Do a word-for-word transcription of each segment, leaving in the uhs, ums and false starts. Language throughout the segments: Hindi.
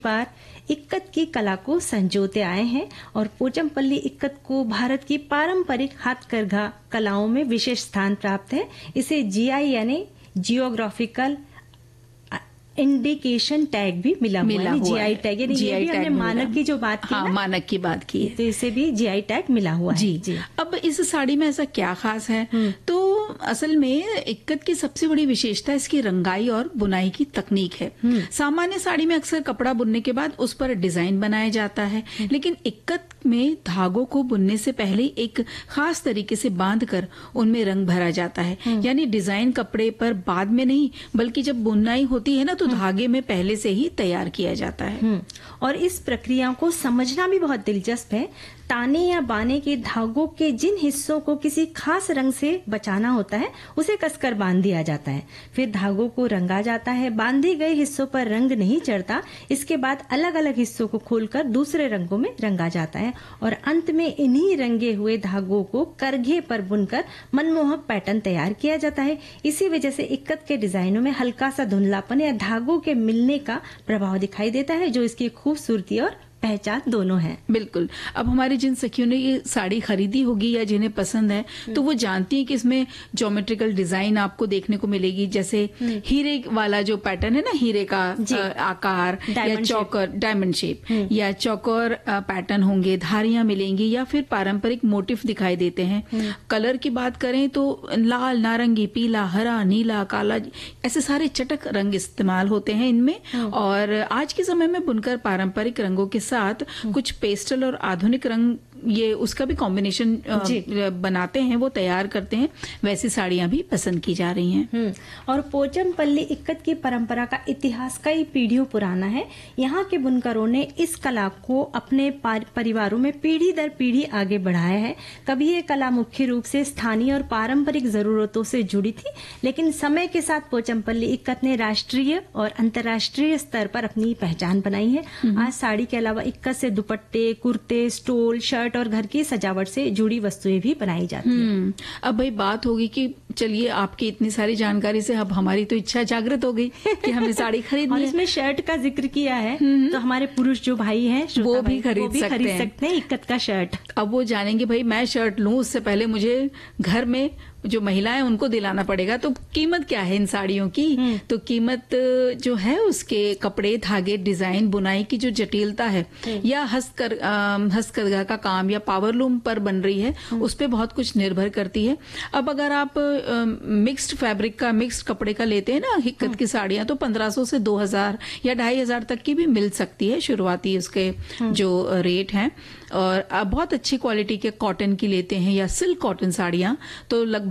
बार इक्कत की कला को संजोते आए हैं और पोचमपल्ली इक्कत को भारत की पारंपरिक हाथकरघा कलाओं में विशेष स्थान प्राप्त है। इसे जीआई यानी जियोग्राफिकल इंडिकेशन टैग भी मिला, मिला हुआ है। जीआई टैग यानी ये भी हमने मानक की जो बात की, हाँ, ना मानक की बात की है, तो इसे भी जीआई टैग मिला हुआ जी। है जी। अब इस साड़ी में ऐसा क्या खास है? तो असल में इक्कत की सबसे बड़ी विशेषता इसकी रंगाई और बुनाई की तकनीक है। सामान्य साड़ी में अक्सर कपड़ा बुनने के बाद उस पर डिजाइन बनाया जाता है, लेकिन इक्कत में धागों को बुनने से पहले एक खास तरीके से बांधकर उनमें रंग भरा जाता है। यानी डिजाइन कपड़े पर बाद में नहीं, बल्कि जब बुनाई होती है ना, तो धागे में पहले से ही तैयार किया जाता है। और इस प्रक्रिया को समझना भी बहुत दिलचस्प है। ताने या बाने के धागों के जिन हिस्सों को किसी खास रंग से बचाना होता है, उसे कसकर बांध दिया जाता है। फिर धागों को रंगा जाता है। बांधे गए हिस्सों पर रंग नहीं चढ़ता। इसके बाद अलग अलग हिस्सों को खोलकर दूसरे रंगों में रंगा जाता है और अंत में इन्हीं रंगे हुए धागों को करघे पर बुनकर मनमोहक पैटर्न तैयार किया जाता है। इसी वजह से इक्कत के डिजाइनों में हल्का सा धुंधलापन या धागों के मिलने का प्रभाव दिखाई देता है, जो इसकी खूबसूरती और पहचान दोनों है। बिल्कुल। अब हमारी जिन सखियों ने ये साड़ी खरीदी होगी या जिन्हें पसंद है, तो वो जानती हैं कि इसमें ज्योमेट्रिकल डिजाइन आपको देखने को मिलेगी। जैसे हीरे वाला जो पैटर्न है ना, हीरे का आकार या चौकर, डायमंड शेप या चौकर पैटर्न होंगे, धारियां मिलेंगी या फिर पारंपरिक मोटिफ दिखाई देते हैं। कलर की बात करें तो लाल, नारंगी, पीला, हरा, नीला, काला, ऐसे सारे चटक रंग इस्तेमाल होते हैं इनमें। और आज के समय में बुनकर पारंपरिक रंगों के साथ कुछ पेस्टल और आधुनिक रंग, ये उसका भी कॉम्बिनेशन बनाते हैं, वो तैयार करते हैं। वैसी साड़ियां भी पसंद की जा रही हैं। और पोचमपल्ली इक्कत की परंपरा का इतिहास कई पीढ़ियों पुराना है। यहाँ के बुनकरों ने इस कला को अपने परिवारों में पीढ़ी दर पीढ़ी आगे बढ़ाया है। कभी ये कला मुख्य रूप से स्थानीय और पारंपरिक जरूरतों से जुड़ी थी, लेकिन समय के साथ पोचमपल्ली इक्कत ने राष्ट्रीय और अंतर्राष्ट्रीय स्तर पर अपनी पहचान बनाई है। आज साड़ी के अलावा इक्कत से दुपट्टे, कुर्ते, स्टोल, शर्ट और घर की सजावट से जुड़ी वस्तुएं भी बनाई जाती हैं। अब भाई बात होगी कि चलिए, आपकी इतनी सारी जानकारी से अब हमारी तो इच्छा जागृत हो गई कि हमें साड़ी खरीदनी है। और इसमें शर्ट का जिक्र किया है, तो हमारे पुरुष जो भाई हैं वो भी खरीद, वो भी सकते, खरीद सकते हैं इक्कत का शर्ट। अब वो जानेंगे भाई मैं शर्ट लूं, उससे पहले मुझे घर में जो महिलाएं उनको दिलाना पड़ेगा। तो कीमत क्या है इन साड़ियों की? तो कीमत जो है उसके कपड़े, धागे, डिजाइन, बुनाई की जो जटिलता है या हस्तकर हस्तकरघा का काम या पावरलूम पर बन रही है, उस पे बहुत कुछ निर्भर करती है। अब अगर आप मिक्स्ड फैब्रिक का, मिक्स्ड कपड़े का लेते हैं ना इक्कत की साड़ियां, तो पंद्रह सौ से दो हजार या ढाई हजार तक की भी मिल सकती है, शुरुआती उसके जो रेट हैं। और बहुत अच्छी क्वालिटी के कॉटन की लेते हैं या सिल्क कॉटन साड़ियां, तो लगभग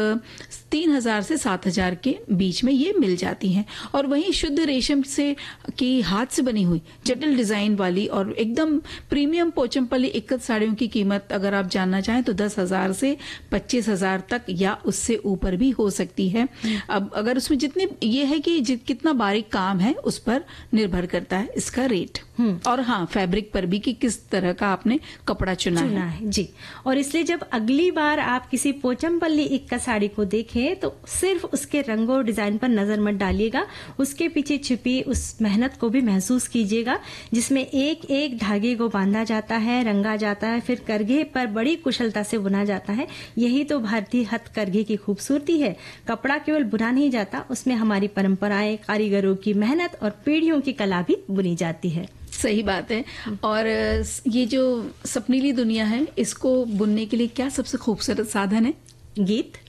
तीन हजार से सात हजार के बीच में ये मिल जाती हैं। और वहीं शुद्ध रेशम से की हाथ से बनी हुई जटिल डिजाइन वाली और एकदम प्रीमियम पोचमपल्ली इक्कत साड़ियों की कीमत अगर आप जानना चाहें तो दस हजार से पच्चीस हजार तक या उससे ऊपर भी हो सकती है। अब अगर उसमें जितने, ये है कि कितना बारीक काम है उस पर निर्भर करता है इसका रेट। और हाँ, फैब्रिक पर भी कि किस तरह का आपने कपड़ा चुना, चुना है।, है जी। और इसलिए जब अगली बार आप किसी पोचमपल्ली इक्कत साड़ी को देखें तो सिर्फ उसके रंगों और डिजाइन पर नजर मत डालिएगा, उसके पीछे छिपी उस मेहनत को भी महसूस कीजिएगा, जिसमें एक एक धागे को बांधा जाता है, रंगा जाता है, फिर करघे पर बड़ी कुशलता से बुना जाता है। यही तो भारतीय हथकरघे की खूबसूरती है। कपड़ा केवल बुना नहीं जाता, उसमें हमारी परंपराएं, कारीगरों की मेहनत और पीढ़ियों की कला भी बुनी जाती है। सही बात है। और ये जो सपनीली दुनिया है, इसको बुनने के लिए क्या सबसे खूबसूरत साधन है? गीत।